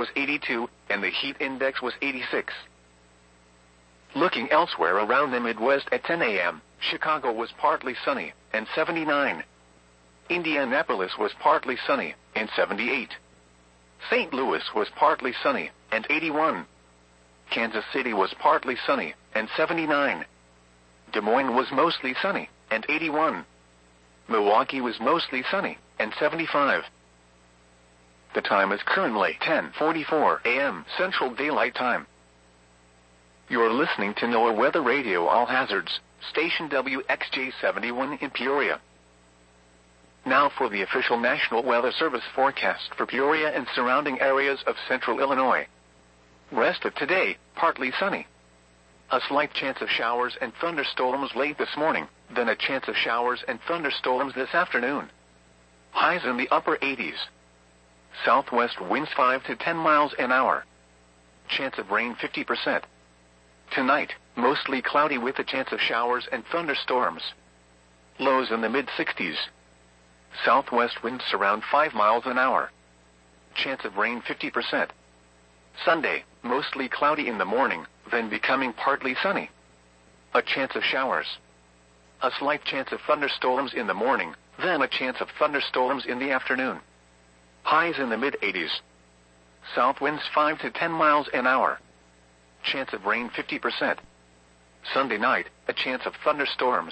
was 82, and the heat index was 86. Looking elsewhere around the Midwest at 10 a.m., Chicago was partly sunny, and 79. Indianapolis was partly sunny, and 78. St. Louis was partly sunny, and 81. Kansas City was partly sunny, and 79. Des Moines was mostly sunny, and 81. Milwaukee was mostly sunny, and 75. The time is currently 10:44 a.m. Central Daylight Time. You're listening to NOAA Weather Radio All Hazards, station WXJ71 in Peoria. Now for the official National Weather Service forecast for Peoria and surrounding areas of central Illinois. Rest of today, partly sunny. A slight chance of showers and thunderstorms late this morning, then a chance of showers and thunderstorms this afternoon. Highs in the upper 80s. Southwest winds 5 to 10 miles an hour. Chance of rain 50%. Tonight, mostly cloudy with a chance of showers and thunderstorms. Lows in the mid-60s. Southwest winds around 5 miles an hour. Chance of rain 50%. Sunday, mostly cloudy in the morning, then becoming partly sunny. A chance of showers. A slight chance of thunderstorms in the morning, then a chance of thunderstorms in the afternoon. Highs in the mid-80s. South winds 5 to 10 miles an hour. Chance of rain 50%. Sunday night, a chance of thunderstorms.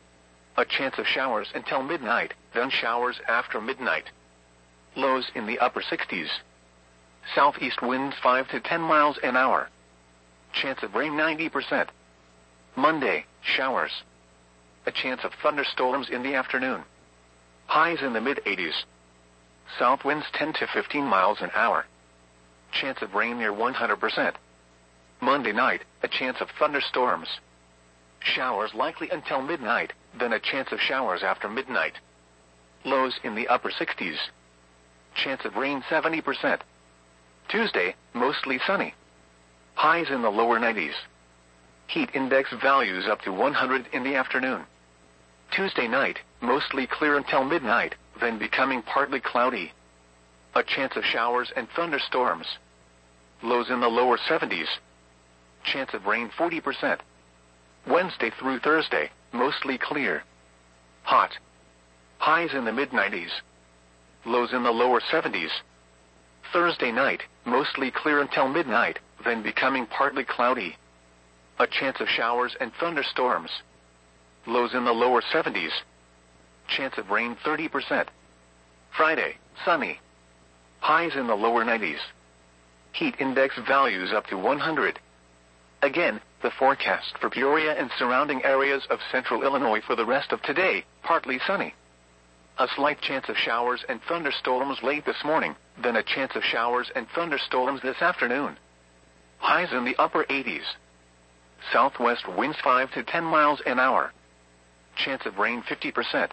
A chance of showers until midnight, then showers after midnight. Lows in the upper 60s. Southeast winds 5 to 10 miles an hour. Chance of rain 90%. Monday, showers. A chance of thunderstorms in the afternoon. Highs in the mid-80s. South winds 10 to 15 miles an hour. Chance of rain near 100%. Monday night, a chance of thunderstorms. Showers likely until midnight, then a chance of showers after midnight. Lows in the upper 60s. Chance of rain 70%. Tuesday, mostly sunny. Highs in the lower 90s. Heat index values up to 100 in the afternoon. Tuesday night, mostly clear until midnight, then becoming partly cloudy. A chance of showers and thunderstorms. Lows in the lower 70s. Chance of rain 40%. Wednesday through Thursday, mostly clear. Hot. Highs in the mid-90s. Lows in the lower 70s. Thursday night, mostly clear until midnight, then becoming partly cloudy. A chance of showers and thunderstorms. Lows in the lower 70s. Chance of rain 30%. Friday, sunny. Highs in the lower 90s. Heat index values up to 100. Again, the forecast for Peoria and surrounding areas of central Illinois for the rest of today, partly sunny. A slight chance of showers and thunderstorms late this morning, then a chance of showers and thunderstorms this afternoon. Highs in the upper 80s. Southwest winds 5 to 10 miles an hour. Chance of rain 50%.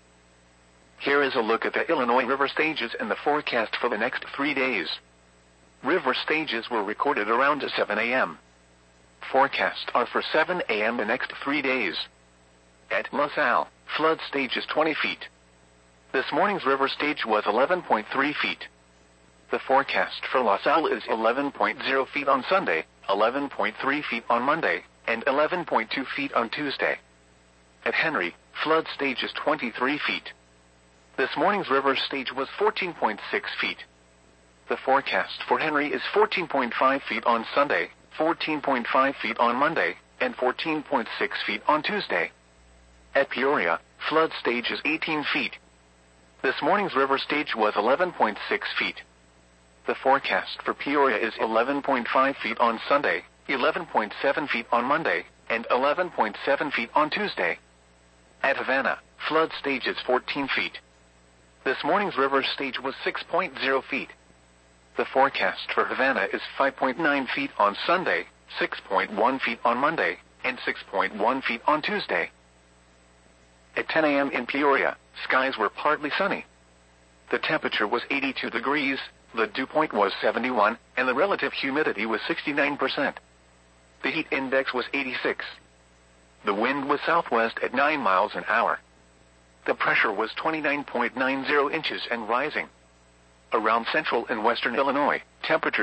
Here is a look at the Illinois river stages and the forecast for the next 3 days. River stages were recorded around 7 a.m. Forecasts are for 7 a.m. the next 3 days. At LaSalle, flood stage is 20 feet. This morning's river stage was 11.3 feet. The forecast for LaSalle is 11.0 feet on Sunday, 11.3 feet on Monday, and 11.2 feet on Tuesday. At Henry, flood stage is 23 feet. This morning's river stage was 14.6 feet. The forecast for Henry is 14.5 feet on Sunday, 14.5 feet on Monday, and 14.6 feet on Tuesday. At Peoria, flood stage is 18 feet. This morning's river stage was 11.6 feet. The forecast for Peoria is 11.5 feet on Sunday, 11.7 feet on Monday, and 11.7 feet on Tuesday. At Havana, flood stage is 14 feet. This morning's river stage was 6.0 feet. The forecast for Havana is 5.9 feet on Sunday, 6.1 feet on Monday, and 6.1 feet on Tuesday. At 10 a.m. in Peoria, skies were partly sunny. The temperature was 82 degrees, the dew point was 71, and the relative humidity was 69%. The heat index was 86. The wind was southwest at 9 miles an hour. The pressure was 29.90 inches and rising. Around central and western Illinois, temperatures